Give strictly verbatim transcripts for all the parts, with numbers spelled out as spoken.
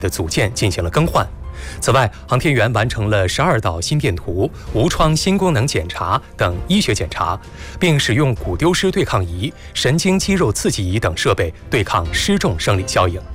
的组件进行了更换。此外，航天员完成了十二道心电图、无创新功能检查等医学检查，并使用骨丢失对抗仪、神经肌肉刺激仪等设备对抗失重生理效应。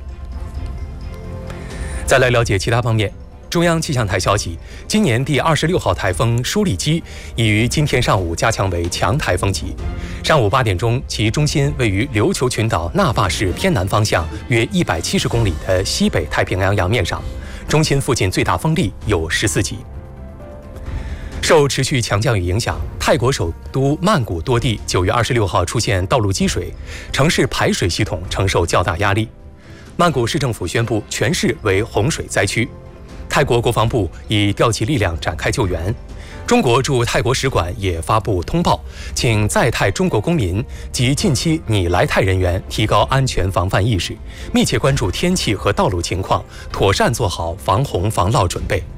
再来了解其他方面。中央气象台消息，今年第二十六号台风舒力基已于今天上午加强为强台风级。上午八点钟，其中心位于琉球群岛那霸市偏南方向约一百七十公里的西北太平洋洋面上，中心附近最大风力有十四级。受持续强降雨影响，泰国首都曼谷多地九月二十六号出现道路积水，城市排水系统承受较大压力。曼谷市政府宣布全市为洪水灾区。泰国国防部已调集力量展开救援。中国驻泰国使馆也发布通报，请在泰中国公民及近期拟来泰人员提高安全防范意识，密切关注天气和道路情况，妥善做好防洪防涝准备。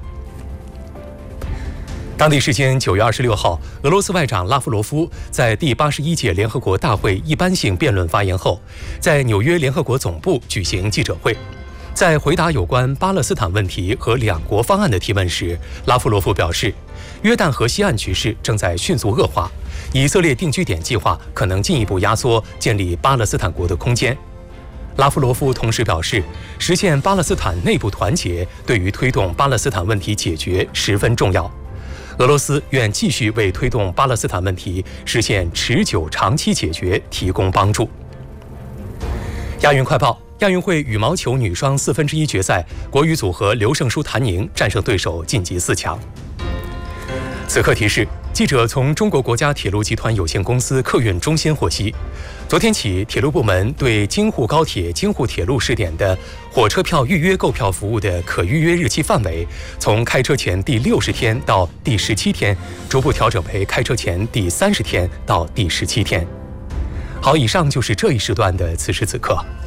当地时间九月二十六号，俄罗斯外长拉夫罗夫在第八十一届联合国大会一般性辩论发言后，在纽约联合国总部举行记者会。在回答有关巴勒斯坦问题和两国方案的提问时，拉夫罗夫表示，约旦河西岸局势正在迅速恶化，以色列定居点计划可能进一步压缩建立巴勒斯坦国的空间。拉夫罗夫同时表示，实现巴勒斯坦内部团结对于推动巴勒斯坦问题解决十分重要。俄罗斯愿继续为推动巴勒斯坦问题实现持久长期解决提供帮助。亚运快报。亚运会羽毛球女双四分之一决赛，国羽组合刘胜书、谭宁战胜对手晋级四强。此刻提示：记者从中国国家铁路集团有限公司客运中心获悉，昨天起，铁路部门对京沪高铁、京沪铁路试点的火车票预约购票服务的可预约日期范围，从开车前第六十天到第十七天，逐步调整为开车前第三十天到第十七天。好，以上就是这一时段的此时此刻。